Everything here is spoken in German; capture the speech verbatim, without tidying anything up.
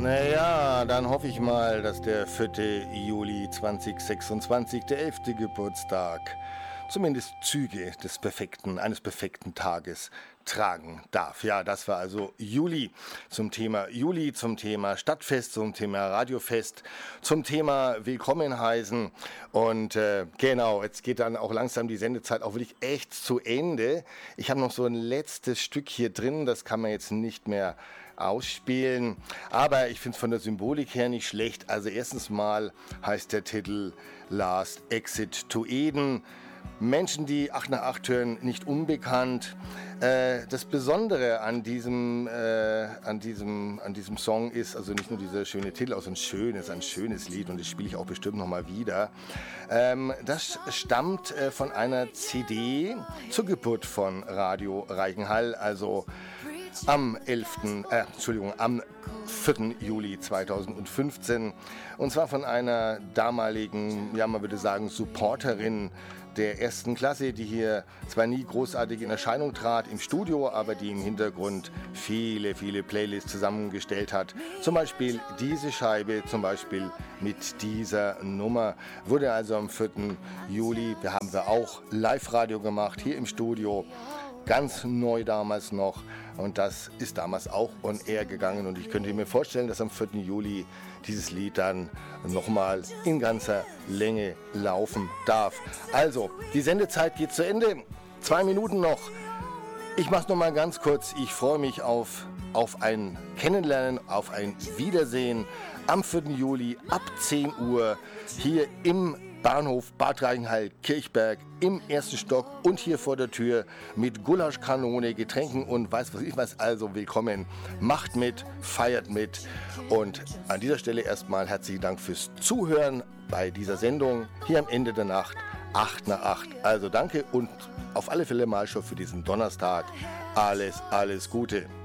Naja, dann hoffe ich mal, dass der vierte Juli zweitausendsechsundzwanzig, der elfte Geburtstag, zumindest Züge des perfekten, eines perfekten Tages tragen darf. Ja, das war also Juli zum Thema Juli, zum Thema Stadtfest, zum Thema Radiofest, zum Thema Willkommen heißen. Und äh, genau, jetzt geht dann auch langsam die Sendezeit auch wirklich echt zu Ende. Ich habe noch so ein letztes Stück hier drin, das kann man jetzt nicht mehr ausspielen, aber ich finde es von der Symbolik her nicht schlecht. Also erstens mal heißt der Titel Last Exit to Eden. Menschen, die acht nach acht hören, nicht unbekannt. Äh, das Besondere an diesem, äh, an, diesem, an diesem Song ist, also nicht nur dieser schöne Titel, auch so ein schönes, ein schönes Lied, und das spiele ich auch bestimmt nochmal wieder. Ähm, das stammt äh, von einer C D zur Geburt von Radio Reichenhall, also am elften, Äh, Entschuldigung, am vierten Juli zweitausendfünfzehn, und zwar von einer damaligen, ja, man würde sagen, Supporterin der ersten Klasse, die hier zwar nie großartig in Erscheinung trat im Studio, aber die im Hintergrund viele, viele Playlists zusammengestellt hat. Zum Beispiel diese Scheibe, zum Beispiel mit dieser Nummer, wurde also am vierten Juli, da haben wir auch Live-Radio gemacht, hier im Studio, ganz neu damals noch, und das ist damals auch on air gegangen, und ich könnte mir vorstellen, dass am vierten Juli dieses Lied dann nochmal in ganzer Länge laufen darf. Also, die Sendezeit geht zu Ende, zwei Minuten noch. Ich mache es nochmal ganz kurz, ich freue mich auf, auf ein Kennenlernen, auf ein Wiedersehen am vierten Juli ab zehn Uhr hier im Bahnhof Bad Reichenhall-Kirchberg im ersten Stock und hier vor der Tür mit Gulaschkanone, Getränken und weiß was ich was. Also willkommen, macht mit, feiert mit, und an dieser Stelle erstmal herzlichen Dank fürs Zuhören bei dieser Sendung hier am Ende der Nacht, acht nach acht. Also danke und auf alle Fälle mal schon für diesen Donnerstag alles, alles Gute.